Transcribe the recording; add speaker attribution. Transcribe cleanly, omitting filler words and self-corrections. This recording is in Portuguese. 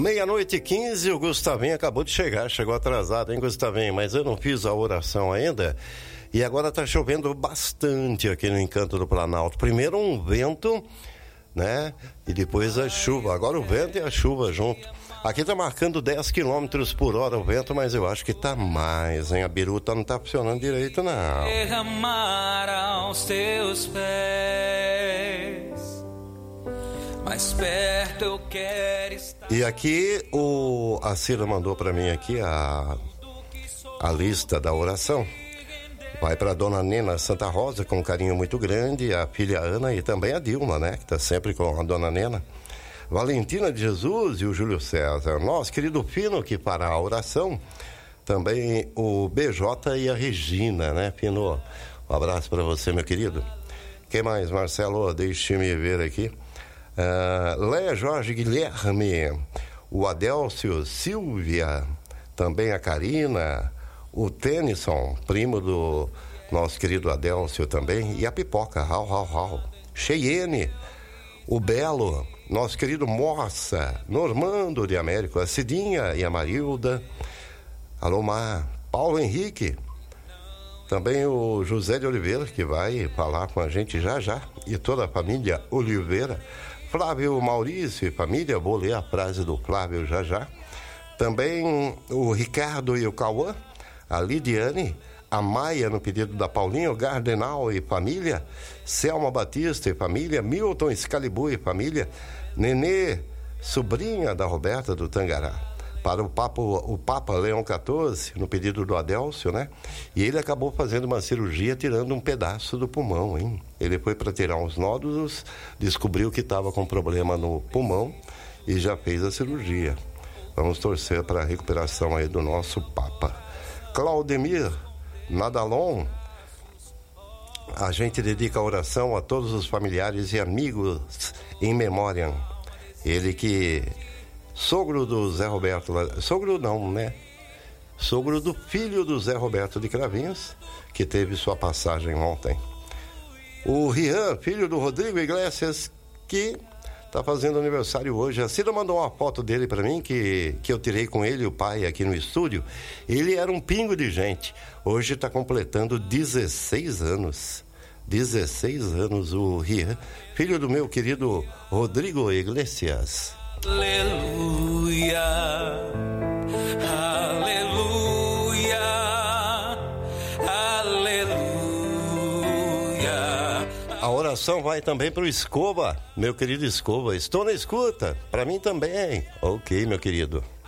Speaker 1: Meia-noite e 15, o Gustavinho acabou de chegar, chegou atrasado, hein, Gustavinho? Mas eu não fiz a oração ainda. E agora tá chovendo bastante aqui no Encanto do Planalto. Primeiro um vento, né? E depois a chuva. Agora o vento e a chuva junto. Aqui tá marcando 10 km por hora o vento, mas eu acho que tá mais, hein? A biruta não tá funcionando direito, não.
Speaker 2: Derramar aos teus pés, mais perto eu quero estar.
Speaker 1: E aqui a Cira mandou pra mim aqui a lista da oração. Vai pra Dona Nena Santa Rosa com um carinho muito grande, a filha Ana e também a Dilma, né? Que tá sempre com a Dona Nena. Valentina de Jesus e o Júlio César. Nosso querido Pino, que para a oração. Também o BJ e a Regina, né, Pino? Um abraço para você, meu querido. Quem mais, Marcelo? Deixe-me ver aqui. Léa Jorge Guilherme, o Adélcio Silvia, também a Karina, o Tennyson, primo do nosso querido Adélcio também, e a Pipoca, Rau. Cheyenne, o Belo, nosso querido Moça, Normando de Américo, a Cidinha e a Marilda, Alomar, Paulo Henrique, também o José de Oliveira, que vai falar com a gente já, e toda a família Oliveira, Flávio Maurício e família, vou ler a frase do Flávio já. Também o Ricardo e o Cauã, a Lidiane, a Maia no pedido da Paulinha, o Gardenal e família, Selma Batista e família, Milton Excalibur e família, Nenê, sobrinha da Roberta do Tangará, para o Papa Leão XIV, no pedido do Adélcio, né? E ele acabou fazendo uma cirurgia tirando um pedaço do pulmão, hein? Ele foi para tirar uns nódulos, descobriu que estava com problema no pulmão e já fez a cirurgia. Vamos torcer para a recuperação aí do nosso Papa. Claudemir Nadalon, a gente dedica a oração a todos os familiares e amigos em memória. Ele que... sogro do Zé Roberto, sogro não, né? Sogro do filho do Zé Roberto de Cravinhos, que teve sua passagem ontem. O Rian, filho do Rodrigo Iglesias, que tá fazendo aniversário hoje. A Cida mandou uma foto dele pra mim, que eu tirei com ele, o pai, aqui no estúdio. Ele era um pingo de gente. Hoje tá completando 16 anos. 16 anos, o Rian, filho do meu querido Rodrigo Iglesias.
Speaker 2: Aleluia, aleluia, aleluia.
Speaker 1: A oração vai também pro Escova, meu querido Escova. Estou na escuta, pra mim também. Ok, meu querido.